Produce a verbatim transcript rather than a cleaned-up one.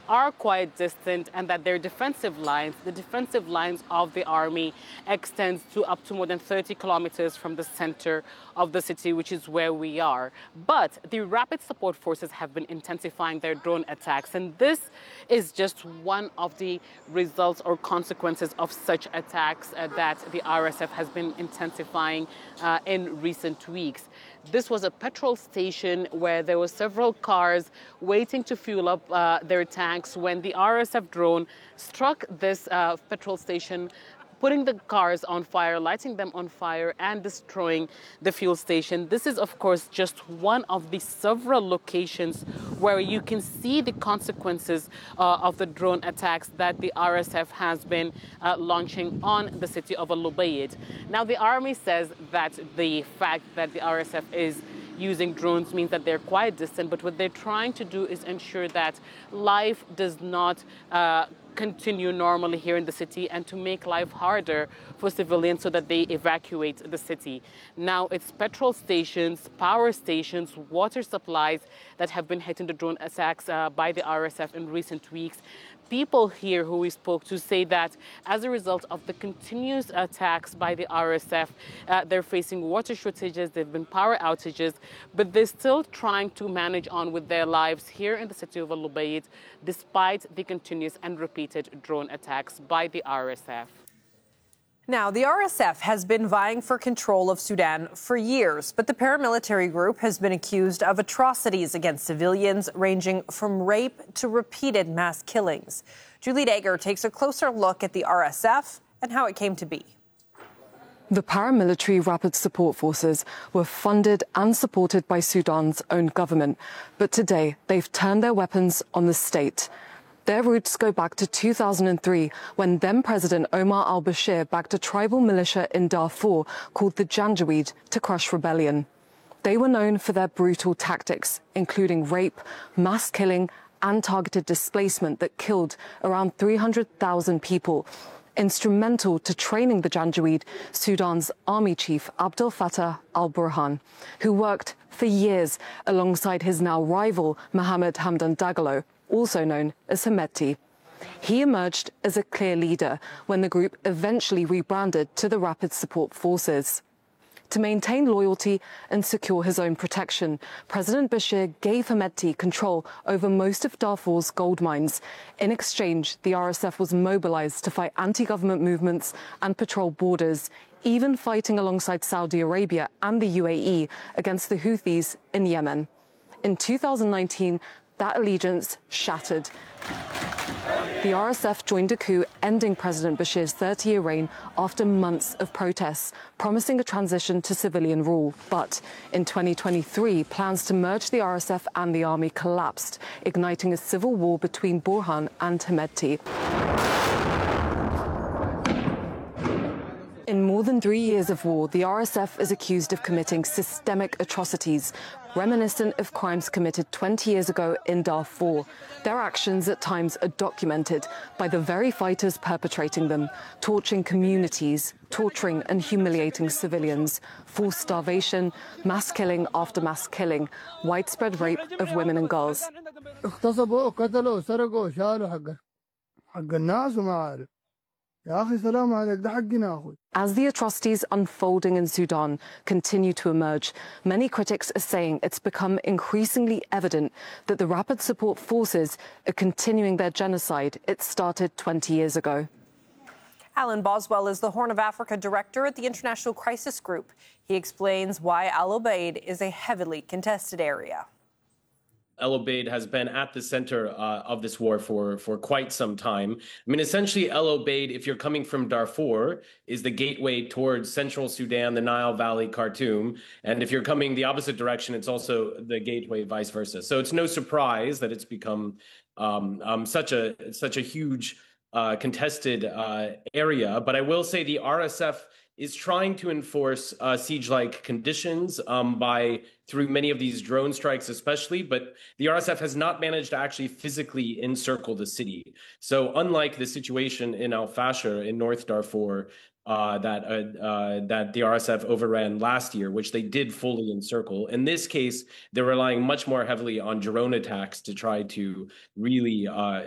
are quite distant and that their defensive lines, the defensive lines of the army, extends to up to more than thirty kilometers from the center of the city, which is where we are. But the Rapid Support Forces have been intensifying their drone attacks, and this is just one of the results or consequences of such attacks uh, that the R S F has been intensifying uh, in recent weeks. This was a petrol station where there were several cars waiting to fuel up uh, their tanks when the R S F drone struck this uh, petrol station, putting the cars on fire, lighting them on fire, and destroying the fuel station. This is, of course, just one of the several locations where you can see the consequences uh, of the drone attacks that the R S F has been uh, launching on the city of Al-Ubaid. Now, the army says that the fact that the R S F is using drones means that they're quite distant, but what they're trying to do is ensure that life does not uh, continue normally here in the city and to make life harder for civilians so that they evacuate the city. Now, it's petrol stations, power stations, water supplies that have been hit in the drone attacks uh, by the R S F in recent weeks. People here who we spoke to say that as a result of the continuous attacks by the R S F, uh, they're facing water shortages, there have been power outages, but they're still trying to manage on with their lives here in the city of Al-Ubaid, despite the continuous and repeated drone attacks by the R S F. Now, the R S F has been vying for control of Sudan for years, but the paramilitary group has been accused of atrocities against civilians, ranging from rape to repeated mass killings. Julie Dager takes a closer look at the R S F and how it came to be. The paramilitary Rapid Support Forces were funded and supported by Sudan's own government, but today they've turned their weapons on the state. Their roots go back to two thousand three, when then-President Omar al-Bashir backed a tribal militia in Darfur called the Janjaweed to crush rebellion. They were known for their brutal tactics, including rape, mass killing, and targeted displacement that killed around three hundred thousand people. Instrumental to training the Janjaweed, Sudan's army chief Abdel Fattah al-Burhan, who worked for years alongside his now rival Mohammed Hamdan Dagalo, also known as Hemedti. He emerged as a clear leader when the group eventually rebranded to the Rapid Support Forces. To maintain loyalty and secure his own protection, President Bashir gave Hemedti control over most of Darfur's gold mines. In exchange, the R S F was mobilized to fight anti-government movements and patrol borders, even fighting alongside Saudi Arabia and the U A E against the Houthis in Yemen. In two thousand nineteen, that allegiance shattered. The R S F joined a coup ending President Bashir's thirty-year reign after months of protests, promising a transition to civilian rule. But in twenty twenty-three, plans to merge the R S F and the army collapsed, igniting a civil war between Burhan and Hemedti. In more than three years of war, the R S F is accused of committing systemic atrocities, reminiscent of crimes committed twenty years ago in Darfur. Their actions at times are documented by the very fighters perpetrating them, torching communities, torturing and humiliating civilians, forced starvation, mass killing after mass killing, widespread rape of women and girls. As the atrocities unfolding in Sudan continue to emerge, many critics are saying it's become increasingly evident that the Rapid Support Forces are continuing their genocide it started twenty years ago. Alan Boswell is the Horn of Africa director at the International Crisis Group. He explains why Al-Ubaid is a heavily contested area. El-Obeid has been at the center uh, of this war for, for quite some time. I mean, essentially, El-Obeid, if you're coming from Darfur, is the gateway towards central Sudan, the Nile Valley, Khartoum. And if you're coming the opposite direction, it's also the gateway, vice versa. So it's no surprise that it's become um, um, such a such a huge uh, contested uh, area. But I will say the R S F is trying to enforce uh, siege-like conditions um, by through many of these drone strikes especially, but the R S F has not managed to actually physically encircle the city. So unlike the situation in Al-Fasher in North Darfur uh, that, uh, uh, that the R S F overran last year, which they did fully encircle, in this case, they're relying much more heavily on drone attacks to try to really uh,